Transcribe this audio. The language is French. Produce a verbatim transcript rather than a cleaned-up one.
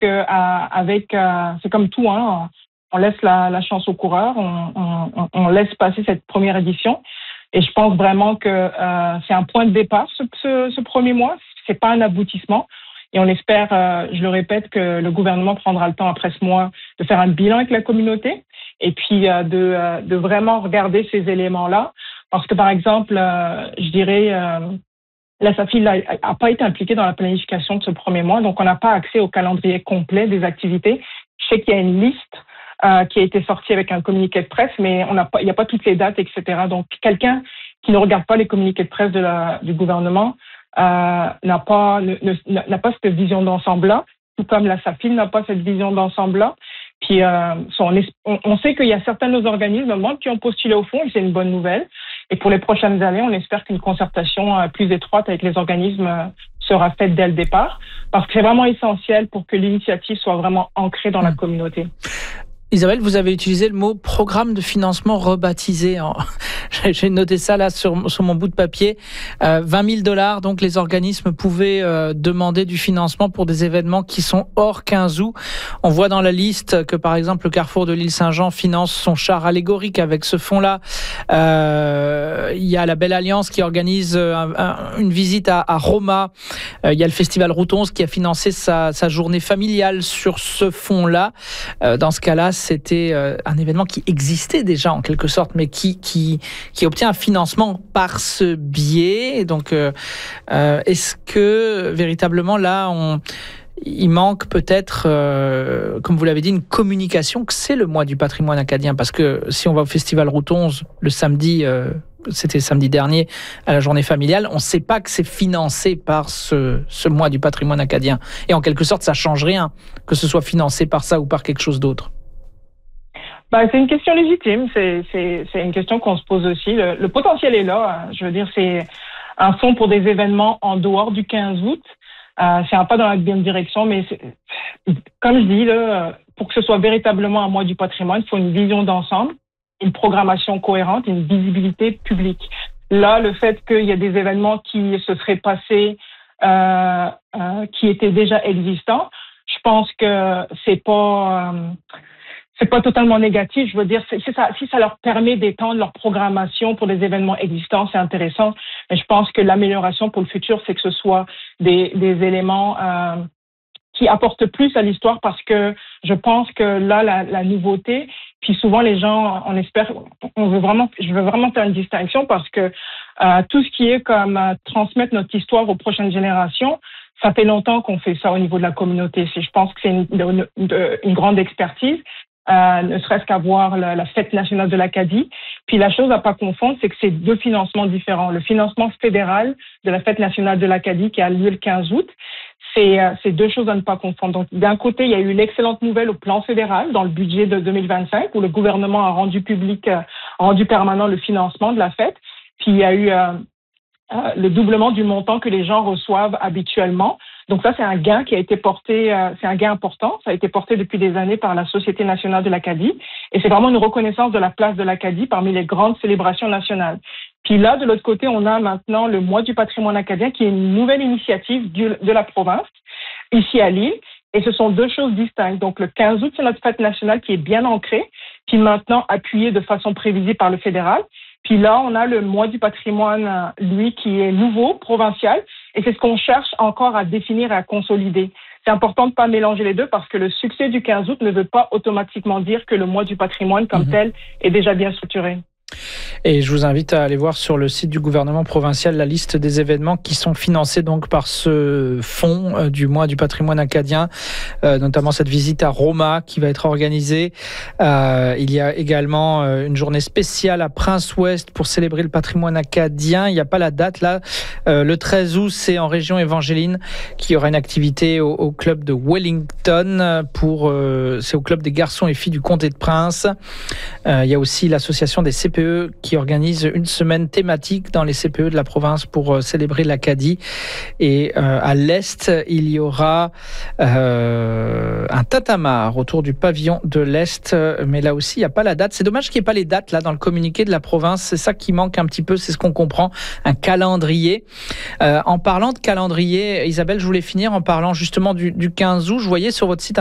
que euh, avec, euh, c'est comme tout, hein, on laisse la, la chance au coureur, on, on, on laisse passer cette première édition. Et je pense vraiment que euh, c'est un point de départ, ce, ce, ce premier mois. C'est pas un aboutissement. Et on espère, euh, je le répète, que le gouvernement prendra le temps après ce mois de faire un bilan avec la communauté et puis euh, de, euh, de vraiment regarder ces éléments-là. Parce que, par exemple, euh, je dirais, euh, la SAFI n'a pas été impliquée dans la planification de ce premier mois, donc on n'a pas accès au calendrier complet des activités. Je sais qu'il y a une liste euh, qui a été sortie avec un communiqué de presse, mais on n'a pas, il n'y a pas toutes les dates, et cetera. Donc, quelqu'un qui ne regarde pas les communiqués de presse de la, du gouvernement euh, n'a pas, ne, ne, n'a pas cette vision d'ensemble-là, tout comme la SAFI n'a pas cette vision d'ensemble-là. Puis, euh, on, on, on sait qu'il y a certains de nos organismes qui ont postulé au fond, et c'est une bonne nouvelle. Et pour les prochaines années, on espère qu'une concertation euh, plus étroite avec les organismes euh, sera faite dès le départ, parce que c'est vraiment essentiel pour que l'initiative soit vraiment ancrée dans la communauté. Isabelle, vous avez utilisé le mot programme de financement rebaptisé. J'ai noté ça là sur, sur mon bout de papier. Euh, vingt mille dollars, donc les organismes pouvaient euh, demander du financement pour des événements qui sont hors quinze août. On voit dans la liste que par exemple le Carrefour de l'île Saint-Jean finance son char allégorique avec ce fonds-là. Euh, il y a la Belle Alliance qui organise un, un, une visite à, à Roma. Euh, il y a le Festival Route onze qui a financé sa, sa journée familiale sur ce fonds-là. Euh, dans ce cas-là, c'était euh, un événement qui existait déjà en quelque sorte, mais qui qui qui obtient un financement par ce biais. Et donc, euh, euh, est-ce que véritablement là, on il manque peut-être, euh, comme vous l'avez dit, une communication que c'est le mois du patrimoine acadien, parce que si on va au Festival Route onze le samedi, euh, c'était samedi dernier, à la journée familiale, on ne sait pas que c'est financé par ce, ce mois du patrimoine acadien. Et en quelque sorte, ça ne change rien, que ce soit financé par ça ou par quelque chose d'autre. Ben, c'est une question légitime, c'est, c'est, c'est une question qu'on se pose aussi. Le, le potentiel est là, je veux dire, c'est un fonds pour des événements en dehors du quinze août. Euh, c'est un pas dans la bonne direction, mais c'est, comme je dis, là, pour que ce soit véritablement un mois du patrimoine, il faut une vision d'ensemble, une programmation cohérente, une visibilité publique. Là, le fait qu'il y a des événements qui se seraient passés, euh, euh, qui étaient déjà existants, je pense que c'est pas... Euh, C'est pas totalement négatif. Je veux dire, c'est, c'est ça, si ça leur permet d'étendre leur programmation pour des événements existants, c'est intéressant. Mais je pense que l'amélioration pour le futur, c'est que ce soit des, des éléments euh, qui apportent plus à l'histoire, parce que je pense que là, la, la nouveauté, puis souvent les gens, on espère, on veut vraiment, je veux vraiment faire une distinction, parce que euh, tout ce qui est comme euh, transmettre notre histoire aux prochaines générations, ça fait longtemps qu'on fait ça au niveau de la communauté. C'est, je pense que c'est une, une, une grande expertise. Euh, ne serait-ce qu'à voir la, la fête nationale de l'Acadie. Puis la chose à pas confondre, c'est que c'est deux financements différents. Le financement fédéral de la fête nationale de l'Acadie qui a lieu le quinze août, c'est, euh, c'est deux choses à ne pas confondre. Donc, d'un côté, il y a eu l'excellente nouvelle au plan fédéral dans le budget de deux mille vingt-cinq, où le gouvernement a rendu public, euh, rendu permanent le financement de la fête. Puis il y a eu euh, euh, le doublement du montant que les gens reçoivent habituellement. Donc ça, c'est un gain qui a été porté, euh, c'est un gain important. Ça a été porté depuis des années par la Société nationale de l'Acadie. Et c'est vraiment une reconnaissance de la place de l'Acadie parmi les grandes célébrations nationales. Puis là, de l'autre côté, on a maintenant le mois du patrimoine acadien, qui est une nouvelle initiative du, de la province, ici à Lille. Et ce sont deux choses distinctes. Donc le quinze août, c'est notre fête nationale qui est bien ancrée, puis maintenant appuyée de façon prévisible par le fédéral. Puis là, on a le mois du patrimoine, lui, qui est nouveau, provincial, et c'est ce qu'on cherche encore à définir et à consolider. C'est important de ne pas mélanger les deux, parce que le succès du quinze août ne veut pas automatiquement dire que le mois du patrimoine comme mmh. tel est déjà bien structuré. Et je vous invite à aller voir sur le site du gouvernement provincial la liste des événements qui sont financés donc par ce fonds euh, du mois du patrimoine acadien, euh, notamment cette visite à Roma qui va être organisée. Euh, il y a également euh, une journée spéciale à Prince-Ouest pour célébrer le patrimoine acadien. Il n'y a pas la date là. Euh, le treize août, c'est en région Évangéline qu'il y aura une activité au, au club de Wellington. Pour, euh, c'est au club des garçons et filles du comté de Prince. Euh, il y a aussi l'association des C P E qui organise une semaine thématique dans les C P E de la province pour euh, célébrer l'Acadie. Et euh, à l'Est, il y aura euh, un un tintamarre autour du pavillon de l'Est, mais là aussi il n'y a pas la date. C'est dommage qu'il n'y ait pas les dates là dans le communiqué de la province, c'est ça qui manque un petit peu, c'est ce qu'on comprend, un calendrier. Euh, en parlant de calendrier, Isabelle, je voulais finir en parlant justement du, du quinze août, je voyais sur votre site